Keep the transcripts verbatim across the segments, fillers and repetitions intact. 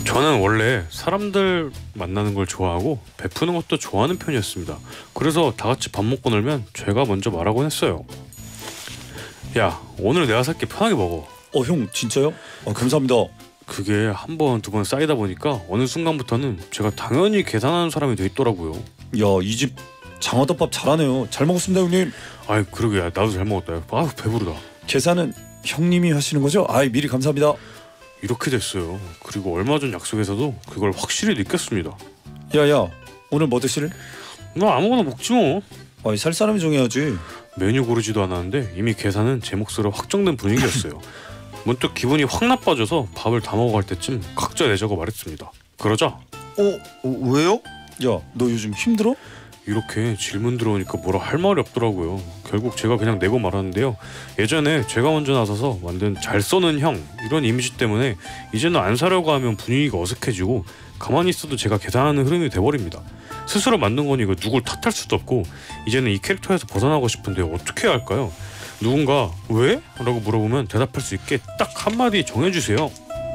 저는 원래 사람들 만나는 걸 좋아하고 베푸는 것도 좋아하는 편이었습니다. 그래서 다 같이 밥 먹고 놀면 제가 먼저 말하곤 했어요. 야, 오늘 내가 살게, 편하게 먹어. 어, 형 진짜요? 어, 감사합니다. 그게 한 번, 두 번 쌓이다 보니까 어느 순간부터는 제가 당연히 계산하는 사람이 돼 있더라고요. 야, 이 집 장어덮밥 잘하네요. 잘 먹었습니다, 형님. 아이, 그러게. 나도 잘 먹었다. 아, 배부르다. 계산은 형님이 하시는 거죠? 아이, 미리 감사합니다. 이렇게 됐어요. 그리고 얼마 전 약속에서도 그걸 확실히 느꼈습니다. 야야, 오늘 뭐 드실래? 나 아무거나 먹지 뭐. 아이, 살 사람이 정해야지. 메뉴 고르지도 않았는데 이미 계산은 제 몫으로 확정된 분위기였어요. 문득 기분이 확 나빠져서 밥을 다 먹어갈 때쯤 각자 내자고 말했습니다. 그러자 어? 어 왜요? 야, 너 요즘 힘들어? 이렇게 질문 들어오니까 뭐라 할 말이 없더라고요. 결국 제가 그냥 내고 말았는데요. 예전에 제가 먼저 나서서 만든 잘 써는 형 이런 이미지 때문에 이제는 안 사려고 하면 분위기가 어색해지고 가만히 있어도 제가 계산하는 흐름이 돼버립니다. 스스로 만든 거니 이거 누굴 탓할 수도 없고 이제는 이 캐릭터에서 벗어나고 싶은데 어떻게 해야 할까요? 누군가 왜? 라고 물어보면 대답할 수 있게 딱 한마디 정해주세요.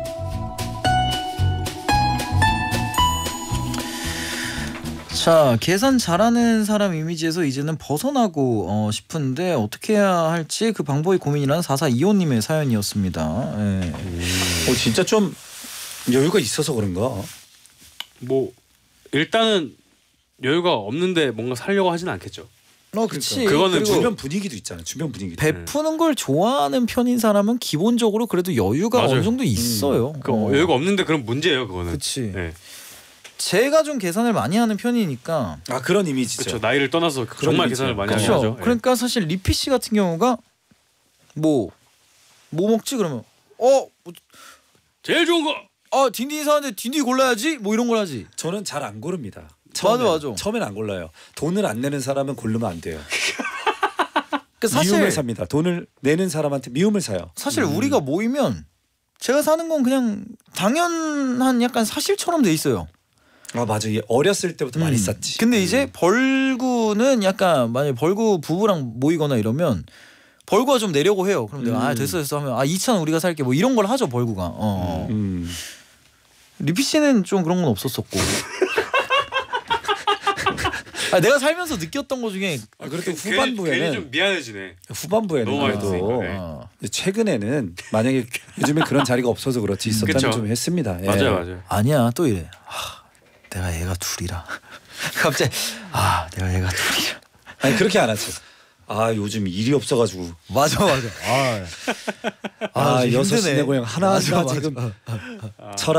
자, 계산 잘하는 사람 이미지에서 이제는 벗어나고 어, 싶은데 어떻게 해야 할지 그 방법이 고민이라는 사사이오님의 사연이었습니다. 예. 음. 어, 진짜 좀 여유가 있어서 그런가? 뭐 일단은 여유가 없는데 뭔가 살려고 하진 않겠죠. 어, 그치. 그러니까. 그거는 그리고 주변 분위기도 있잖아. 주변 분위기. 베푸는 걸 좋아하는 편인 사람은 기본적으로 그래도 여유가 맞아요. 어느 정도 있어요. 그 어. 여유가 없는데 그럼 문제예요, 그거는. 그치. 네. 제가 좀 계산을 많이 하는 편이니까. 아, 그런 이미지죠. 그렇죠. 나이를 떠나서 정말 이미지예요. 계산을 많이 그렇죠. 하죠. 그러니까 사실 리피 씨 같은 경우가 뭐 뭐 먹지 그러면 어 제일 좋은 거. 아 딘딘이 사는데 딘딘이 골라야지 뭐 이런 걸 하지. 저는 잘 안 고릅니다. 맞아 맞아. 처음엔 안 골라요. 돈을 안 내는 사람은 고르면 안 돼요. 그 사실 미움을 삽니다. 돈을 내는 사람한테 미움을 사요. 사실 음. 우리가 모이면 제가 사는 건 그냥 당연한 약간 사실처럼 돼 있어요. 아, 맞아. 얘 어렸을 때부터 많이 음. 쌌지. 근데 이제 벌구는 약간 만약 벌구 부부랑 모이거나 이러면 벌구가 좀 내려고 해요. 그럼 내가 음. 아 됐어 됐어 하면 아 이천 우리가 살게 뭐 이런 걸 하죠 벌구가. 어. 음. 리피 씨는 좀 그런 건 없었었고. 아, 내가 살면서 느꼈던 것 중에 아, 그래도 괜히, 후반부에는 괜히 좀 미안해지네. 후반부에는 너무 많이 그래도 했으니까, 네. 어. 최근에는 만약에 요즘에 그런 자리가 없어서 그렇지 있었다면 그쵸. 좀 했습니다. 예. 맞아요, 맞아요. 아니야 또 이래. 아, 내가 얘가 둘이라. 갑자기 아 내가 얘가 둘이라. 아니, 그렇게 안 하죠. 아, 요즘 일이 없어가지고. 맞아 맞아. 아, 아, 좀 여섯 시 힘드네. 내 고향 하나 맞아, 하나 맞아. 지금 철학